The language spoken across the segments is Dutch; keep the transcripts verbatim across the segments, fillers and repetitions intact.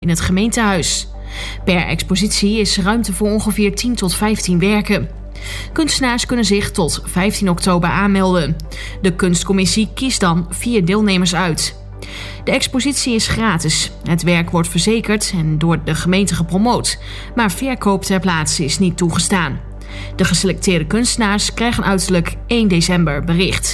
in het gemeentehuis. Per expositie is ruimte voor ongeveer tien tot vijftien werken. Kunstenaars kunnen zich tot vijftien oktober aanmelden. De kunstcommissie kiest dan vier deelnemers uit. De expositie is gratis. Het werk wordt verzekerd en door de gemeente gepromoot, maar verkoop ter plaatse is niet toegestaan. De geselecteerde kunstenaars krijgen uiterlijk één december bericht.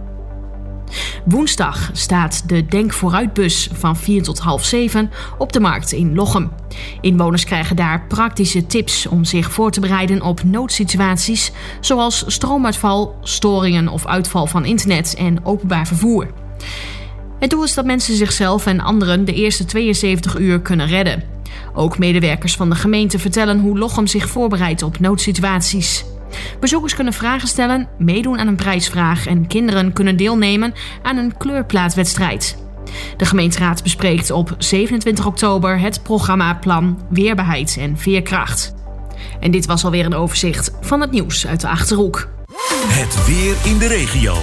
Woensdag staat de Denk Vooruitbus van vier tot half zeven op de markt in Lochem. Inwoners krijgen daar praktische tips om zich voor te bereiden op noodsituaties zoals stroomuitval, storingen of uitval van internet en openbaar vervoer. Het doel is dat mensen zichzelf en anderen de eerste tweeënzeventig uur kunnen redden. Ook medewerkers van de gemeente vertellen hoe Lochem zich voorbereidt op noodsituaties. Bezoekers kunnen vragen stellen, meedoen aan een prijsvraag en kinderen kunnen deelnemen aan een kleurplaatwedstrijd. De gemeenteraad bespreekt op zevenentwintig oktober het programma Plan Weerbaarheid en Veerkracht. En dit was alweer een overzicht van het nieuws uit de Achterhoek. Het weer in de regio.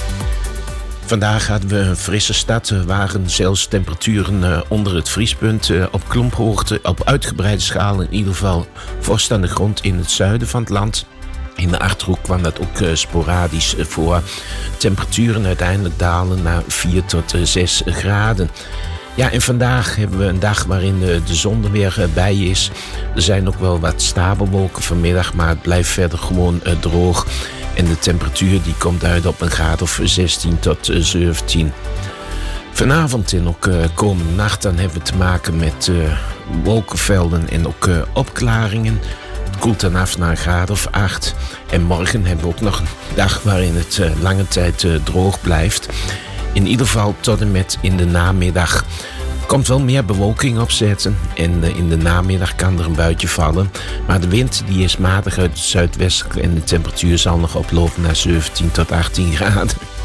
Vandaag hadden we een frisse stad. Er waren zelfs temperaturen uh, onder het vriespunt. Uh, op klomphoogte, op uitgebreide schaal in ieder geval vorst aan de grond in het zuiden van het land. In de Achterhoek kwam dat ook uh, sporadisch uh, voor. Temperaturen uiteindelijk dalen naar vier tot zes graden. Ja, en vandaag hebben we een dag waarin de, de zon er weer uh, bij is. Er zijn ook wel wat stapelwolken vanmiddag, maar het blijft verder gewoon uh, droog. En de temperatuur die komt uit op een graad of zestien tot zeventien. Vanavond en ook uh, komende nacht dan hebben we te maken met uh, wolkenvelden en ook uh, opklaringen. Het koelt dan af naar een graad of acht. En morgen hebben we ook nog een dag waarin het uh, lange tijd uh, droog blijft. In ieder geval tot en met in de namiddag. Er komt wel meer bewolking opzetten en uh, in de namiddag kan er een buitje vallen. Maar de wind die is matig uit het zuidwesten en de temperatuur zal nog oplopen naar zeventien tot achttien graden.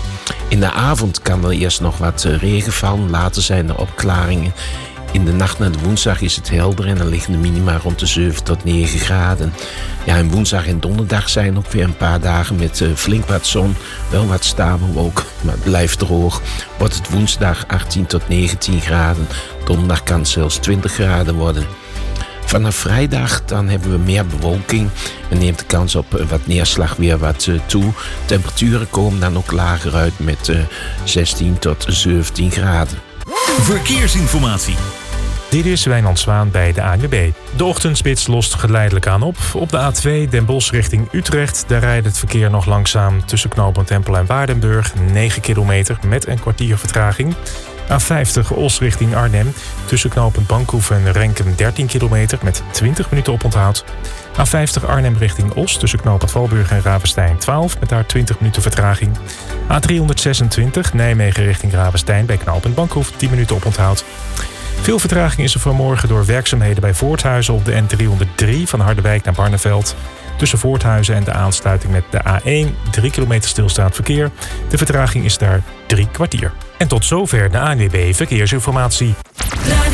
In de avond kan er eerst nog wat uh, regen vallen, later zijn er opklaringen. In de nacht naar de woensdag is het helder en dan liggen de minima rond de zeven tot negen graden. Ja, en woensdag en donderdag zijn ook weer een paar dagen met uh, flink wat zon. Wel wat stapelwolken, maar het blijft droog. Wordt het woensdag achttien tot negentien graden. Donderdag kan het zelfs twintig graden worden. Vanaf vrijdag dan hebben we meer bewolking en neemt de kans op uh, wat neerslag weer wat uh, toe. Temperaturen komen dan ook lager uit met uh, zestien tot zeventien graden. Verkeersinformatie. Dit is Wijnand Zwaan bij de A N W B. De ochtendspits lost geleidelijk aan op. Op de A twee Den Bosch richting Utrecht. Daar rijdt het verkeer nog langzaam tussen knooppunt Empel en Waardenburg. negen kilometer met een kwartier vertraging. A vijftig Os richting Arnhem. Tussen knooppunt Bankhoeven en Renkum dertien kilometer met twintig minuten oponthoud. A vijftig Arnhem richting Os tussen knooppunt Valburg en Ravenstein twaalf met daar twintig minuten vertraging. A driehonderdzesentwintig Nijmegen richting Ravenstein bij knooppunt Bankhoef tien minuten oponthoud. Veel vertraging is er vanmorgen door werkzaamheden bij Voorthuizen op de N driehonderddrie van Harderwijk naar Barneveld. Tussen Voorthuizen en de aansluiting met de A één drie kilometer stilstaand verkeer. De vertraging is daar drie kwartier. En tot zover de A N W B Verkeersinformatie.